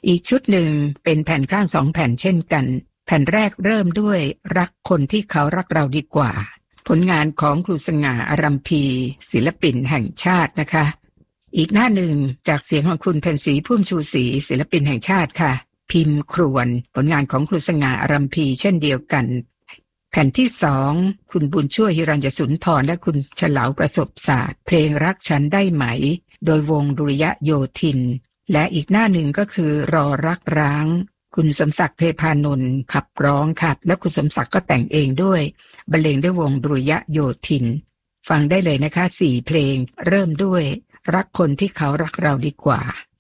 อีกชุดหนึ่งเป็นแผ่นข้าง2 แผ่นเช่นกันแผ่นแรกเริ่มด้วยรักคนที่เขารักเราดีกว่าผลงานของครูสง่าอารัมพีศิลปินแห่งชาตินะคะอีกหน้าหนึ่งจากเสียงของคุณเพ็ญศรีพุ่มชูศรีศิลปินแห่งชาติค่ะพิมพ์ครวนผลงานของครูสง่าอารัมพีเช่นเดียวกันแผ่นที่2คุณบุญช่วยหิรัญญสุนทรและคุณเฉลาประสบศาสตร์เพลงรักฉันได้ไหมโดยวงดุริยโยธินและอีกหน้าหนึ่งก็คือรอรักร้างคุณสมศักดิ์เทพานนท์ขับร้องค่ะและคุณสมศักดิ์ก็แต่งเองด้วยบรรเลงด้วยวงดุริยโยธินฟังได้เลยนะคะ4 เพลงเริ่มด้วยรักคนที่เขารักเราดีกว่า